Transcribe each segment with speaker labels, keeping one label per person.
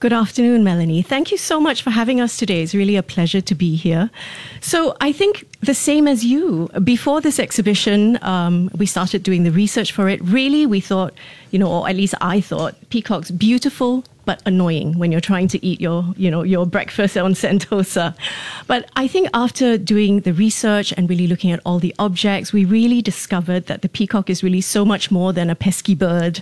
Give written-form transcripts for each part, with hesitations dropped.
Speaker 1: Good afternoon, Melanie. Thank you so much for having us today. It's really a pleasure to be here. So I think the same as you, before this exhibition, we started doing the research for it. Really, we thought, or at least I thought, peacocks beautiful but annoying when you're trying to eat your breakfast on Sentosa. But I think after doing the research and really looking at all the objects, we really discovered that the peacock is really so much more than a pesky but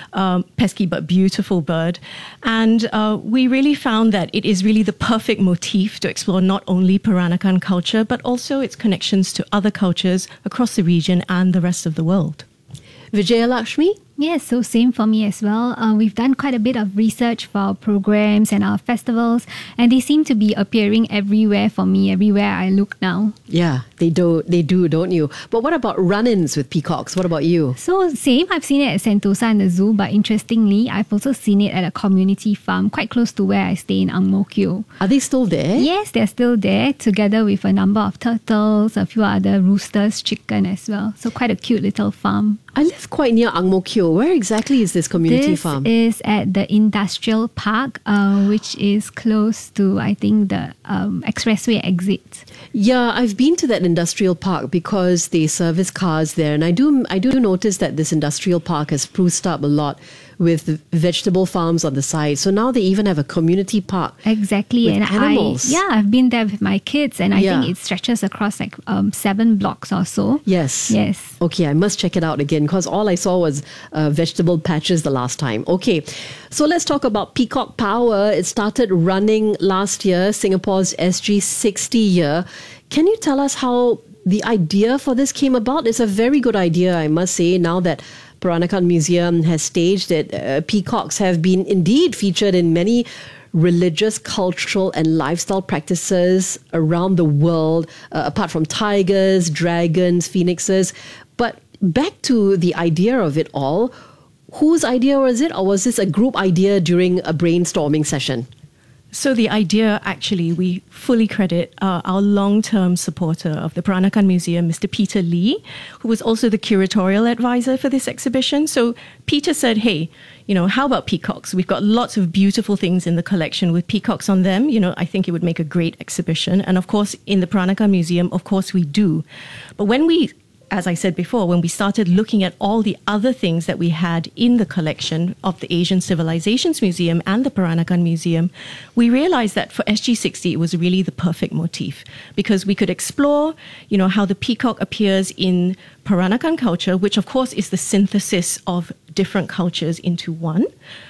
Speaker 1: beautiful bird. And we really found that it is really the perfect motif to explore not only Peranakan culture, but also its connections to other cultures across the region and the rest of the world.
Speaker 2: Vijayalakshmi?
Speaker 3: Yes, so same for me as well. We've done quite a bit of research for our programs and our festivals, and they seem to be appearing everywhere for me, everywhere I look now.
Speaker 2: Yeah, they do, don't you? But what about run-ins with peacocks? What about you?
Speaker 3: So same, I've seen it at Sentosa and the zoo, but interestingly, I've also seen it at a community farm quite close to where I stay in Ang Mo Kio.
Speaker 2: Are they still there?
Speaker 3: Yes, they're still there, together with a number of turtles, a few other roosters, chicken as well. So quite a cute little farm.
Speaker 2: I live quite near Ang Mo Kio. Where exactly is this community farm?
Speaker 3: This is at the industrial park, which is close to, I think, the expressway exit.
Speaker 2: Yeah, I've been to that industrial park because they service cars there, and I do notice that this industrial park has spruced up a lot with vegetable farms on the side. So now they even have a community park.
Speaker 3: Exactly.
Speaker 2: With
Speaker 3: and
Speaker 2: animals.
Speaker 3: I've been there with my kids, and I think it stretches across like 7 blocks or so.
Speaker 2: Yes. Okay, I must check it out again because all I saw was vegetable patches the last time. Okay, so let's talk about Peacock Power. It started running last year, Singapore's SG60 year. Can you tell us how the idea for this came about? It's a very good idea, I must say, now that Peranakan Museum has staged it. Peacocks have been indeed featured in many religious, cultural and lifestyle practices around the world, apart from tigers, dragons, phoenixes. But back to the idea of it all, whose idea was it, or was this a group idea during a brainstorming session?
Speaker 1: So the idea, actually, we fully credit our long-term supporter of the Peranakan Museum, Mr. Peter Lee, who was also the curatorial advisor for this exhibition. So Peter said, hey, how about peacocks? We've got lots of beautiful things in the collection with peacocks on them. I think it would make a great exhibition. And of course, in the Peranakan Museum, of course we do. But as I said before, when we started looking at all the other things that we had in the collection of the Asian Civilizations Museum and the Peranakan Museum, we realized that for SG60, it was really the perfect motif because we could explore, how the peacock appears in Peranakan culture, which of course is the synthesis of different cultures into one.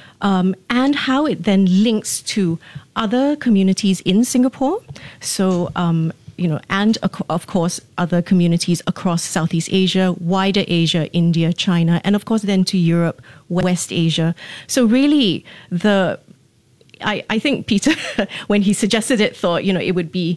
Speaker 1: And how it then links to other communities in Singapore. So, and of course, other communities across Southeast Asia, wider Asia, India, China, and of course then to Europe, West Asia. So really, I think Peter, when he suggested it, thought, it would be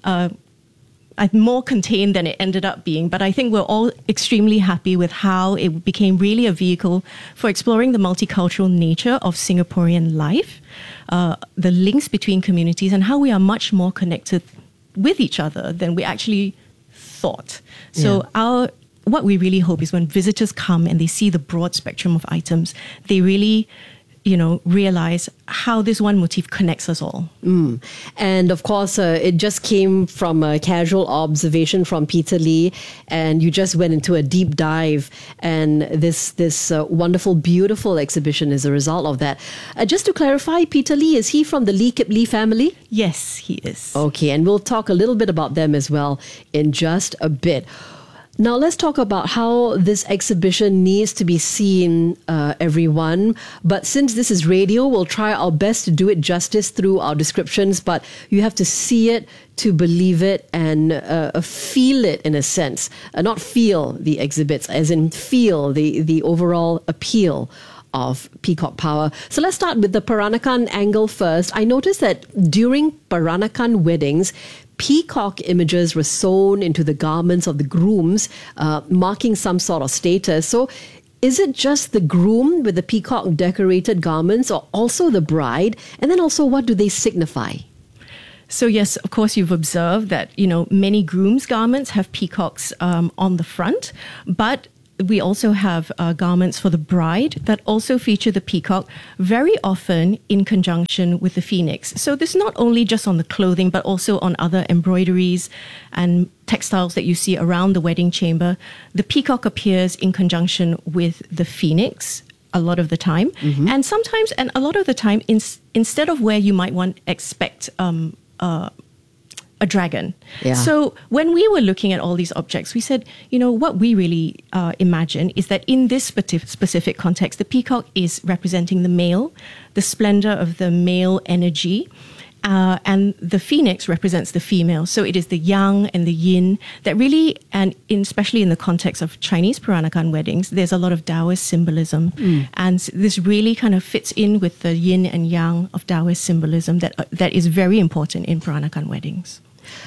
Speaker 1: more contained than it ended up being. But I think we're all extremely happy with how it became really a vehicle for exploring the multicultural nature of Singaporean life, the links between communities, and how we are much more connected with each other than we actually thought. So what we really hope is when visitors come and they see the broad spectrum of items, they really realize how this one motif connects us all.
Speaker 2: And of course, it just came from a casual observation from Peter Lee, and you just went into a deep dive, and this wonderful, beautiful exhibition is a result of that. Just to clarify, Peter Lee, is he from the Lee Kip Lee family?
Speaker 1: Yes, he is.
Speaker 2: Okay, and we'll talk a little bit about them as well in just a bit. Now, let's talk about how this exhibition needs to be seen, everyone. But since this is radio, we'll try our best to do it justice through our descriptions. But you have to see it to believe it and feel it in a sense. Not feel the exhibits, as in feel the overall appeal of Peacock Power. So let's start with the Peranakan angle first. I noticed that during Peranakan weddings, peacock images were sewn into the garments of the grooms, marking some sort of status. So is it just the groom with the peacock decorated garments, or also the bride? And then also, what do they signify?
Speaker 1: So yes, of course, you've observed that, many grooms' garments have peacocks on the front, but we also have garments for the bride that also feature the peacock, very often in conjunction with the phoenix. So this is not only just on the clothing, but also on other embroideries and textiles that you see around the wedding chamber. The peacock appears in conjunction with the phoenix a lot of the time. And sometimes, and a lot of the time, instead of where you might expect a dragon.
Speaker 2: Yeah.
Speaker 1: So when we were looking at all these objects, we said, what we really imagine is that in this specific context, the peacock is representing the male, the splendor of the male energy, and the phoenix represents the female. So it is the yang and the yin that really, and especially in the context of Chinese Peranakan weddings, there's a lot of Taoist symbolism. And this really kind of fits in with the yin and yang of Taoist symbolism that is very important in Peranakan weddings.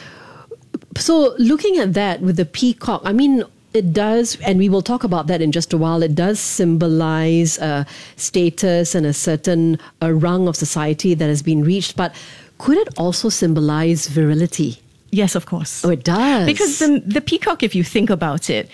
Speaker 2: So looking at that with the peacock, I mean, it does, and we will talk about that in just a while, it does symbolize status and a certain rung of society that has been reached. But could it also symbolize virility?
Speaker 1: Yes, of course.
Speaker 2: Oh, it does.
Speaker 1: Because the peacock, if you think about it,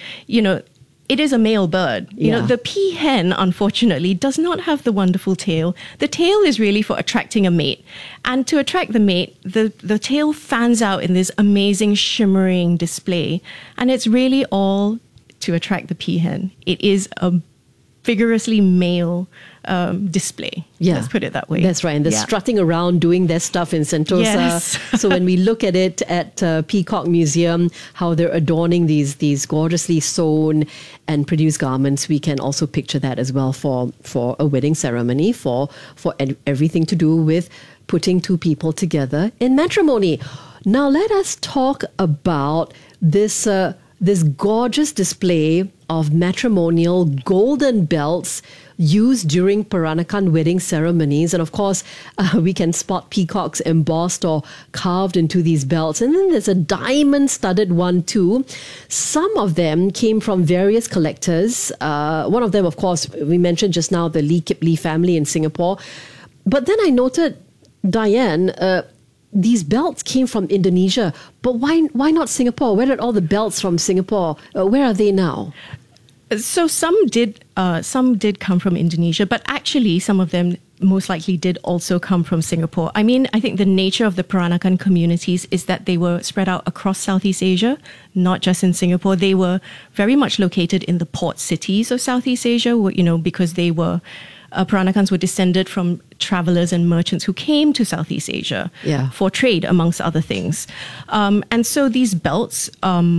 Speaker 1: it is a male bird. The peahen, unfortunately, does not have the wonderful tail. The tail is really for attracting a mate. And to attract the mate, the tail fans out in this amazing shimmering display. And it's really all to attract the peahen. It is a vigorously male display.
Speaker 2: Yeah.
Speaker 1: Let's put it that way.
Speaker 2: That's right. And they're strutting around doing their stuff in Sentosa.
Speaker 1: Yes.
Speaker 2: So when we look at it at Peacock Museum, how they're adorning these gorgeously sewn and produced garments, we can also picture that as well for a wedding ceremony, for everything to do with putting two people together in matrimony. Now let us talk about this gorgeous display of matrimonial golden belts used during Peranakan wedding ceremonies. And of course, we can spot peacocks embossed or carved into these belts. And then there's a diamond-studded one too. Some of them came from various collectors. One of them, of course, we mentioned just now, the Lee Kip Lee family in Singapore. But then I noted, Diane, these belts came from Indonesia, but why not Singapore? Where did all the belts from Singapore? Where are they now?
Speaker 1: So some did come from Indonesia, but actually some of them most likely did also come from Singapore. I mean, I think the nature of the Peranakan communities is that they were spread out across Southeast Asia, not just in Singapore. They were very much located in the port cities of Southeast Asia, because they were Peranakans were descended from travelers and merchants who came to Southeast Asia for trade, amongst other things. And so these belts,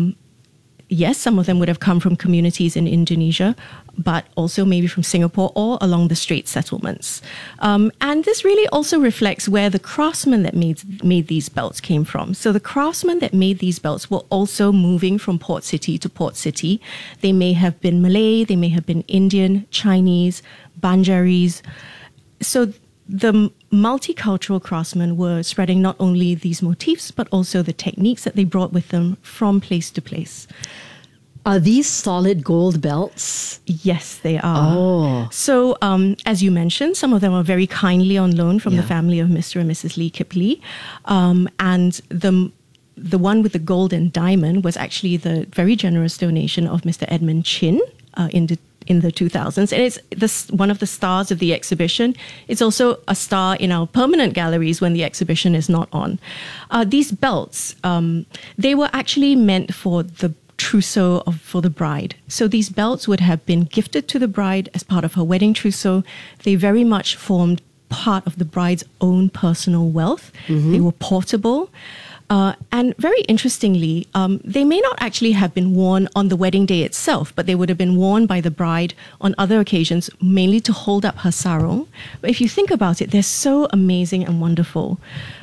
Speaker 1: yes, some of them would have come from communities in Indonesia, but also maybe from Singapore or along the Strait settlements. And this really also reflects where the craftsmen that made these belts came from. So the craftsmen that made these belts were also moving from port city to port city. They may have been Malay, they may have been Indian, Chinese, Banjaris. So the multicultural craftsmen were spreading not only these motifs, but also the techniques that they brought with them from place to place.
Speaker 2: Are these solid gold belts?
Speaker 1: Yes, they are.
Speaker 2: Oh.
Speaker 1: So, as you mentioned, some of them are very kindly on loan from the family of Mr. and Mrs. Lee Kip Lee. And the one with the gold and diamond was actually the very generous donation of Mr. Edmund Chin in the 2000s. And it's one of the stars of the exhibition. It's also a star in our permanent galleries when the exhibition is not on. These belts, they were actually meant for the trousseau for the bride. So these belts would have been gifted to the bride as part of her wedding trousseau. They very much formed part of the bride's own personal wealth. Mm-hmm. They were portable. And very interestingly, they may not actually have been worn on the wedding day itself, but they would have been worn by the bride on other occasions, mainly to hold up her sarong. But if you think about it, they're so amazing and wonderful.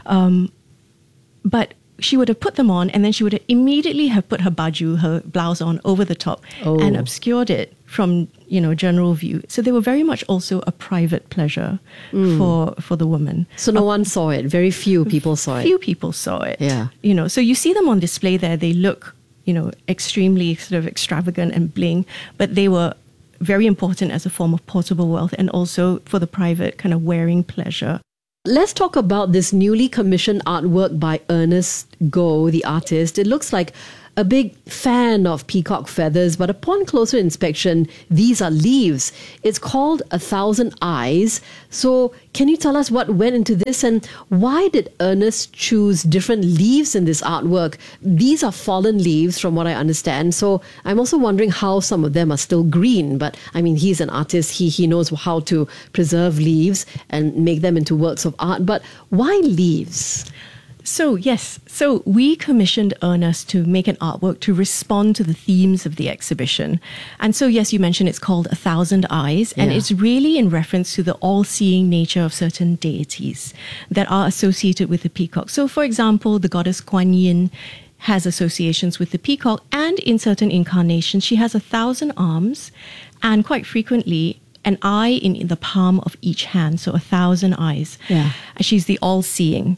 Speaker 1: But she would have put them on, and then she would immediately have put her baju, her blouse on over the top and obscured it from, general view. So they were very much also a private pleasure for the woman.
Speaker 2: So no one saw it. Very few people saw it.
Speaker 1: Few people saw it.
Speaker 2: Yeah.
Speaker 1: So you see them on display there. They look, extremely sort of extravagant and bling, but they were very important as a form of portable wealth and also for the private kind of wearing pleasure.
Speaker 2: Let's talk about this newly commissioned artwork by Ernest Goh, the artist. It looks like a big fan of peacock feathers, but upon closer inspection, these are leaves. It's called 1,000 Eyes. So can you tell us what went into this, and why did Ernest choose different leaves in this artwork? These are fallen leaves from what I understand. So I'm also wondering how some of them are still green, but I mean, he's an artist. He knows how to preserve leaves and make them into works of art. But why leaves?
Speaker 1: So we commissioned Ernest to make an artwork to respond to the themes of the exhibition. And so, yes, you mentioned it's called 1,000 Eyes, and it's really in reference to the all-seeing nature of certain deities that are associated with the peacock. So, for example, the goddess Kuan Yin has associations with the peacock, and in certain incarnations, she has 1,000 arms, and quite frequently, an eye in the palm of each hand, so 1,000 eyes.
Speaker 2: Yeah.
Speaker 1: She's the all-seeing.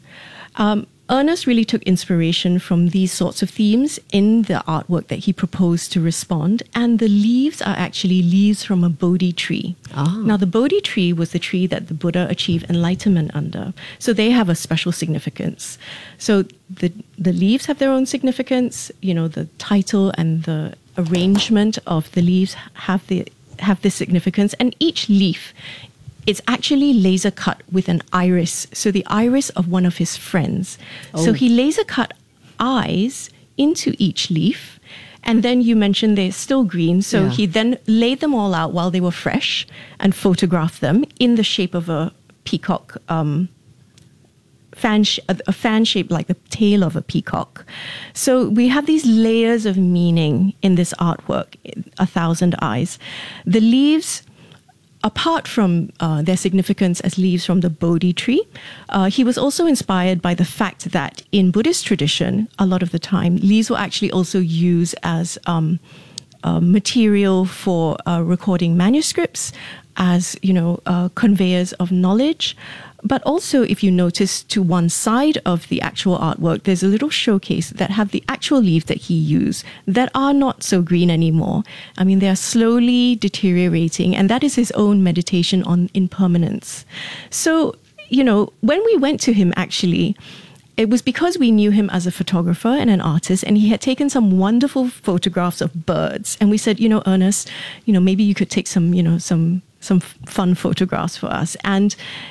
Speaker 1: Ernest really took inspiration from these sorts of themes in the artwork that he proposed to respond, and the leaves are actually leaves from a Bodhi tree. Now, the Bodhi tree was the tree that the Buddha achieved enlightenment under, so they have a special significance. So the leaves have their own significance. You know, the title and the arrangement of the leaves have this significance, and each leaf, it's actually laser cut with an iris. So the iris of one of his friends. So he laser cut eyes into each leaf. And then you mentioned they're still green. So he then laid them all out while they were fresh and photographed them in the shape of a peacock, a fan shape like the tail of a peacock. So we have these layers of meaning in this artwork, 1,000 Eyes. The leaves, apart from their significance as leaves from the Bodhi tree, he was also inspired by the fact that in Buddhist tradition, a lot of the time, leaves were actually also used as material for recording manuscripts, as, conveyors of knowledge. But also, if you notice to one side of the actual artwork, there's a little showcase that have the actual leaves that he used that are not so green anymore. I mean, they are slowly deteriorating, and that is his own meditation on impermanence. So, when we went to him, actually, it was because we knew him as a photographer and an artist, and he had taken some wonderful photographs of birds. And we said, Ernest, maybe you could take some fun photographs for us. And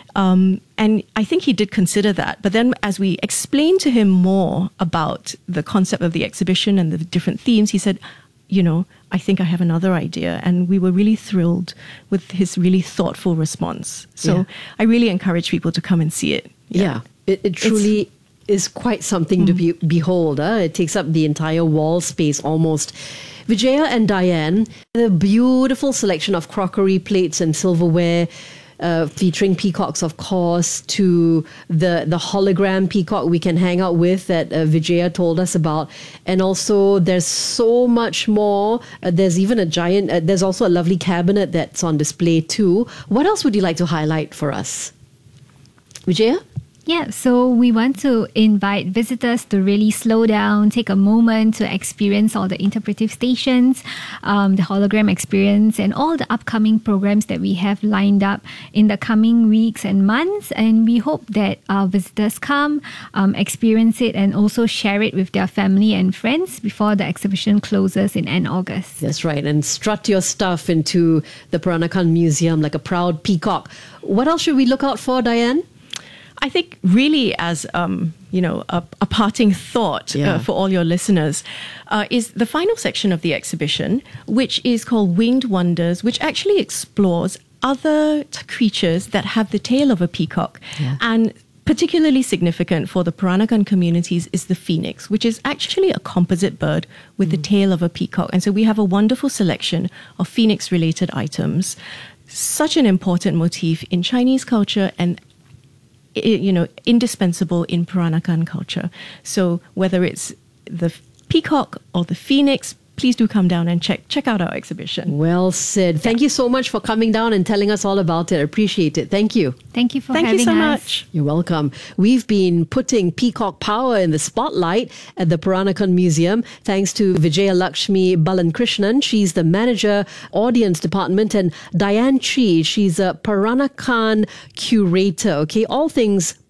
Speaker 1: I think he did consider that. But then as we explained to him more about the concept of the exhibition and the different themes, he said, I think I have another idea. And we were really thrilled with his really thoughtful response. So I really encourage people to come and see it.
Speaker 2: Yeah, it truly is quite something to behold. It takes up the entire wall space almost. Vijaya and Diane, the beautiful selection of crockery, plates and silverware, featuring peacocks, of course, to the hologram peacock we can hang out with that Vijaya told us about. And also there's so much more. There's even a giant, there's also a lovely cabinet that's on display too. What else would you like to highlight for us? Vijaya?
Speaker 3: Yeah, so we want to invite visitors to really slow down, take a moment to experience all the interpretive stations, the hologram experience, and all the upcoming programs that we have lined up in the coming weeks and months. And we hope that our visitors come, experience it, and also share it with their family and friends before the exhibition closes in end August.
Speaker 2: That's right. And strut your stuff into the Peranakan Museum like a proud peacock. What else should we look out for, Diane?
Speaker 1: I think really as, a parting thought for all your listeners is the final section of the exhibition, which is called Winged Wonders, which actually explores other creatures that have the tail of a peacock. Yeah. And particularly significant for the Peranakan communities is the phoenix, which is actually a composite bird with the tail of a peacock. And so we have a wonderful selection of phoenix-related items. Such an important motif in Chinese culture and indispensable in Peranakan culture. So whether it's the peacock or the phoenix, please do come down and check out our exhibition.
Speaker 2: Well said. Thank you so much for coming down and telling us all about it. I appreciate it. Thank you.
Speaker 3: Thank you for having us.
Speaker 1: Thank you so much.
Speaker 2: You're welcome. We've been putting peacock power in the spotlight at the Peranakan Museum thanks to Vijaya Lakshmi Balankrishnan. She's the manager, audience department, and Diane Chi. She's a Peranakan curator. Okay, all things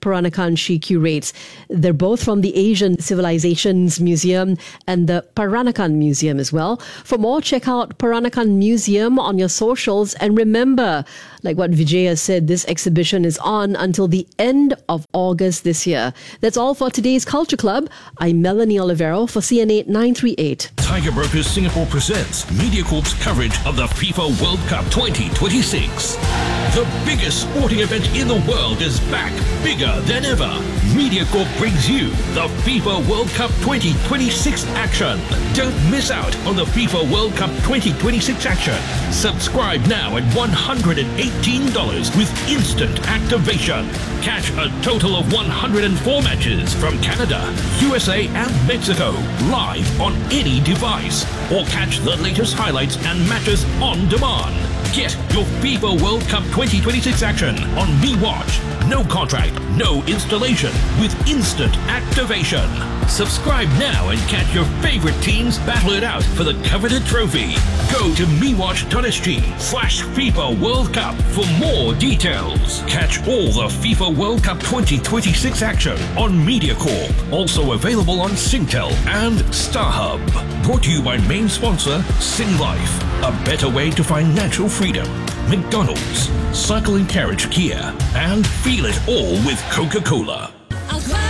Speaker 2: Peranakan she curates. They're both from the Asian Civilizations Museum and the Peranakan Museum as well. For more, check out Peranakan Museum on your socials. And remember, like what Vijaya said, this exhibition is on until the end of August this year. That's all for today's Culture Club. I'm Melanie Olivero for CNA 938.
Speaker 4: Tiger Brokers Singapore presents MediaCorp's coverage of the FIFA World Cup 2026. The biggest sporting event in the world is back, bigger than ever. MediaCorp brings you the FIFA World Cup 2026 action. Don't miss out on the FIFA World Cup 2026 action. Subscribe now at $118 with instant activation. Catch a total of 104 matches from Canada, USA and Mexico live on any device. Or catch the latest highlights and matches on demand. Get your FIFA World Cup 2026 action on MeWatch. No contract, no installation, with instant activation. Subscribe now and catch your favorite teams battle it out for the coveted trophy. Go to mewatch.sg/FIFA World Cup for more details. Catch all the FIFA World Cup 2026 action on MediaCorp. Also available on Singtel and StarHub. Brought to you by main sponsor Singlife. A better way to financial freedom. McDonald's, Cycle and Carriage Kia, and feel it all with Coca-Cola.